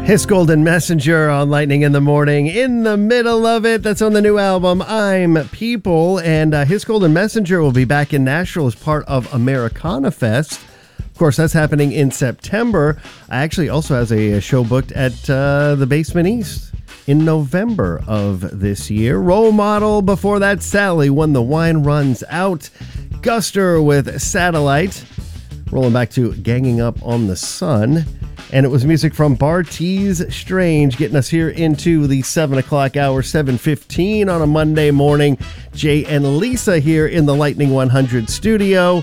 His Golden Messenger on Lightning in the Morning. In the middle of it, that's on the new album, I'm People. And His Golden Messenger will be back in Nashville as part of Americana Fest. Of course, that's happening in September. I actually also has a show booked at the Basement East in November of this year. Role Model, before that, Sally, When the Wine Runs Out. Guster with Satellite. Rolling back to Ganging Up on the Sun. And it was music from Bartees Strange, getting us here into the 7 o'clock hour, 7:15 on a Monday morning. Jay and Lisa here in the Lightning 100 studio.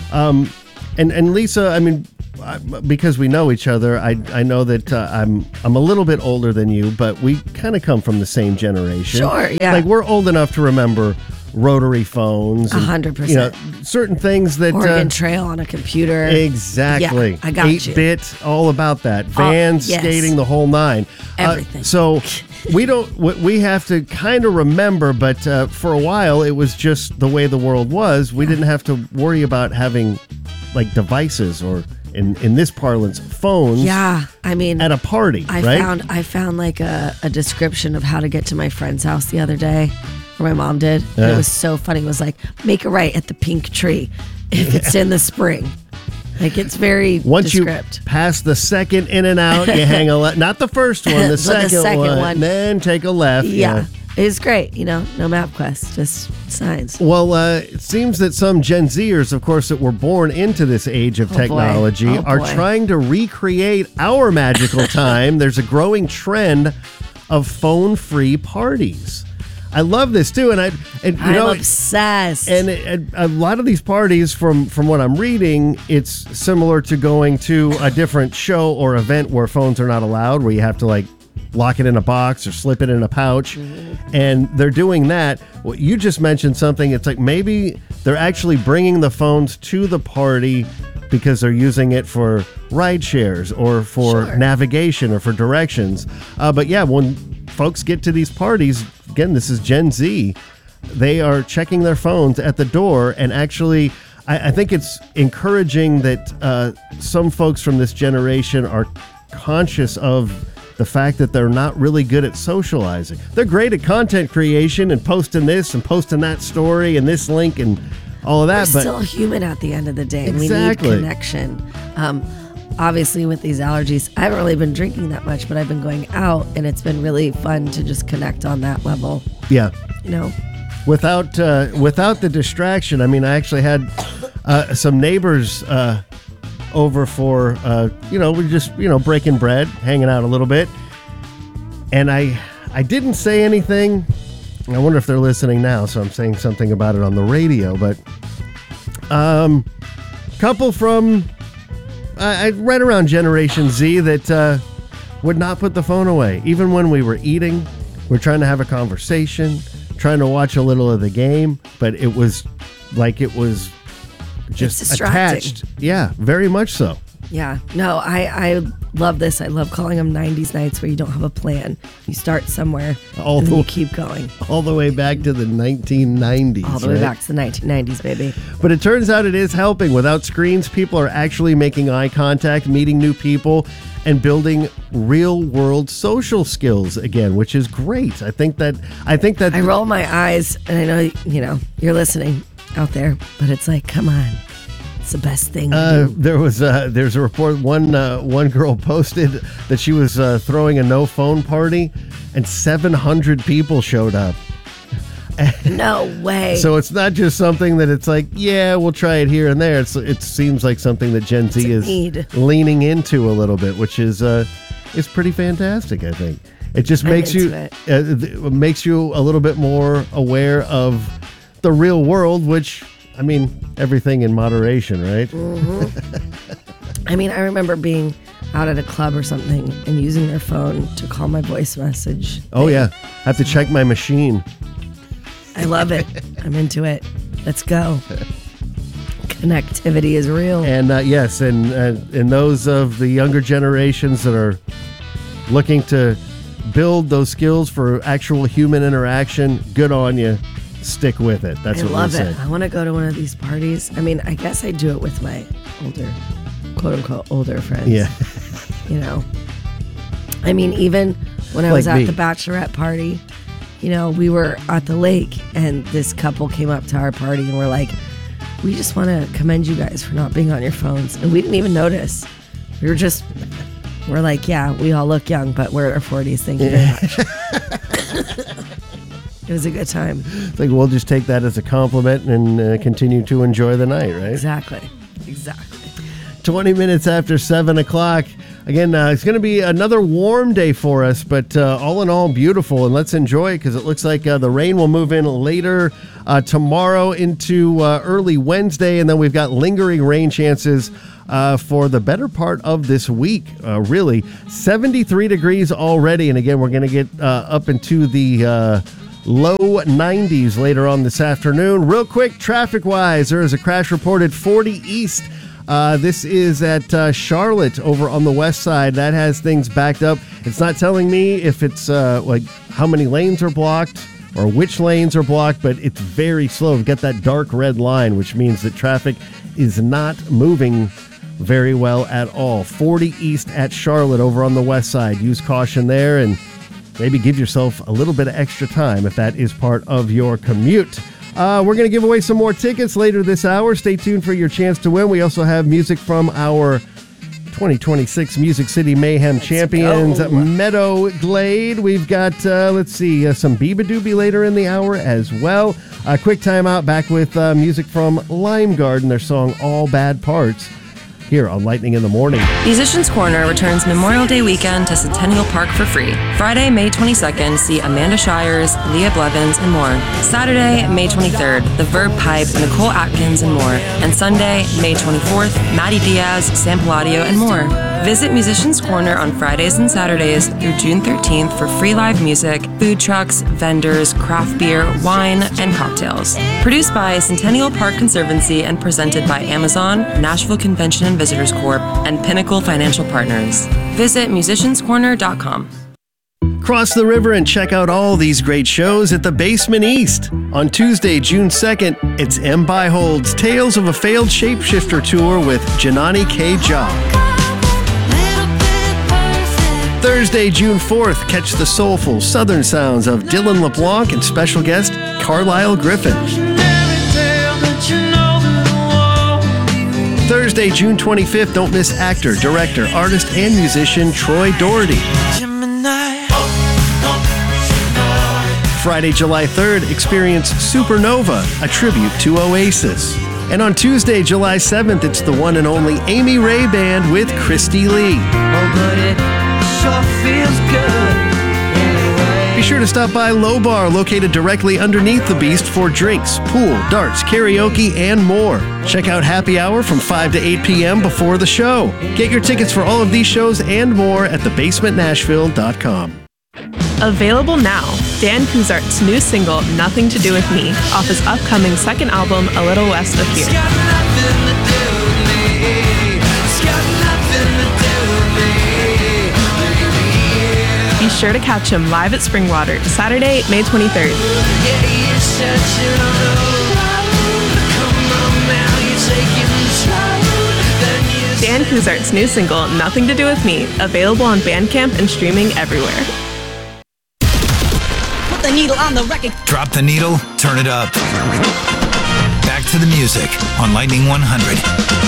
And Lisa, I mean, because we know each other, I know that I'm a little bit older than you, but we kind of come from the same generation. Sure, yeah. Like, we're old enough to remember rotary phones. 100%. You know, certain things that... Oregon Trail on a computer. Exactly. Yeah, I got 8-bit, all about that. Vans, yes. skating, the whole nine. Everything. So we have to kind of remember, but for a while, it was just the way the world was. We didn't have to worry about having, like, devices or... In this parlance, phones. Yeah, I mean, at a party. I found like a description of how to get to my friend's house the other day, or my mom did. And it was so funny. It was like, make a right at the pink tree if it's in the spring. Like, it's very Once descript. You pass the second in and out, you hang a left. Not the first one, the second one. Then take a left. Yeah. It's great, no MapQuest, just signs. Well, it seems that some Gen Zers, of course, that were born into this age of technology are trying to recreate our magical time. There's a growing trend of phone-free parties. I love this too, and I'm obsessed. And a lot of these parties, from what I'm reading, it's similar to going to a different show or event where phones are not allowed, where you have to lock it in a box or slip it in a pouch. And they're doing that. Well, you just mentioned something. It's like maybe they're actually bringing the phones to the party because they're using it for ride shares or for navigation or for directions. But yeah, when folks get to these parties, again, this is Gen Z, they are checking their phones at the door. And actually, I think it's encouraging that some folks from this generation are conscious of the fact that they're not really good at socializing. They're great at content creation and posting this and posting that story and this link and all of that. We're still human at the end of the day. Exactly. We need connection. Obviously, with these allergies, I haven't really been drinking that much, but I've been going out, and it's been really fun to just connect on that level. Yeah. Without the distraction. I mean, I actually had some neighbors over for, we just, breaking bread, hanging out a little bit. And I didn't say anything. I wonder if they're listening now, so I'm saying something about it on the radio. But couple from right around Generation Z that would not put the phone away. Even when we were eating, we're trying to have a conversation, trying to watch a little of the game, but it was just attached. Yeah, very much so. Yeah. No, I love this. I love calling them 90s nights where you don't have a plan. You start somewhere and then you keep going. All the way back to the 1990s. All the way back to the 1990s, baby. But it turns out it is helping. Without screens, people are actually making eye contact, meeting new people, and building real-world social skills again, which is great. I think that I roll my eyes, and I know, you're listening out there, but it's like, come on, it's the best thing to do. There's a report. One girl posted that she was throwing a no phone party, and 700 people showed up. No way. So it's not just something that it's like, yeah, we'll try it here and there. It seems like something that Gen Z is leaning into a little bit, which is pretty fantastic. I think it just makes you a little bit more aware of the real world, which, I mean, everything in moderation, right? Mm-hmm. I mean, I remember being out at a club or something and using their phone to call my voice message. Oh, yeah. I have to check my machine. I love it. I'm into it. Let's go. Connectivity is real. And yes, and those of the younger generations that are looking to build those skills for actual human interaction, good on you. Stick with it. That's what we say. I love it. I want to go to one of these parties. I mean, I guess I do it with my older, quote unquote, older friends. Yeah. I mean, even when I was Like at me. the bachelorette party, you know, we were at the lake and this couple came up to our party and were like, we just want to commend you guys for not being on your phones. And we didn't even notice. We're like, yeah, we all look young, but we're in our 40s. Thank you very much. It was a good time. It's like we'll just take that as a compliment and continue to enjoy the night, right? Exactly. 20 minutes after 7 o'clock. Again, it's going to be another warm day for us, but all in all, beautiful. And let's enjoy it because it looks like the rain will move in later tomorrow into early Wednesday. And then we've got lingering rain chances for the better part of this week, really. 73 degrees already. And again, we're going to get up into the low 90s later on this afternoon. Real quick, traffic-wise, there is a crash reported 40 East. This is at Charlotte over on the west side. That has things backed up. It's not telling me if it's like how many lanes are blocked or which lanes are blocked, but it's very slow. We've got that dark red line, which means that traffic is not moving very well at all. 40 East at Charlotte over on the west side. Use caution there and maybe give yourself a little bit of extra time if that is part of your commute. We're going to give away some more tickets later this hour. Stay tuned for your chance to win. We also have music from our 2026 Music City Mayhem champions, Meadow Glade. We've got, some Biba Doobie later in the hour as well. A quick timeout, back with music from Lime Garden, their song All Bad Parts, here on Lightning in the Morning. Musicians Corner returns Memorial Day weekend to Centennial Park for free. Friday, May 22nd, see Amanda Shires, Leah Blevins, and more. Saturday, May 23rd, The Verb Pipe, Nicole Atkins, and more. And Sunday, May 24th, Maddie Diaz, Sam Palladio, and more. Visit Musicians Corner on Fridays and Saturdays through June 13th for free live music, food trucks, vendors, craft beer, wine, and cocktails. Produced by Centennial Park Conservancy and presented by Amazon, Nashville Convention and Visitors Corp., and Pinnacle Financial Partners. Visit musicianscorner.com. Cross the river and check out all these great shows at the Basement East. On Tuesday, June 2nd, it's M. Byhold's Tales of a Failed Shapeshifter tour with Janani K. Jock. Thursday, June 4th, catch the soulful southern sounds of Dylan LeBlanc and special guest Carlisle Griffin. Thursday, June 25th, don't miss actor, director, artist, and musician Troy Doherty. Friday, July 3rd, experience Supernova, a tribute to Oasis. And on Tuesday, July 7th, it's the one and only Amy Ray Band with Christy Lee. Be sure to stop by Low Bar, located directly underneath the Beast, for drinks, pool, darts, karaoke, and more. Check out Happy Hour from 5 to 8 p.m. before the show. Get your tickets for all of these shows and more at thebasementnashville.com. Available now, Dan Kuzart's new single, Nothing to Do With Me, off his upcoming second album, A Little West of Here. Be sure to catch him live at Springwater, Saturday, May 23rd. Dan Kuzart's new single, Nothing to Do With Me, available on Bandcamp and streaming everywhere. Put the needle on the record. Drop the needle, turn it up. Back to the music on Lightning 100.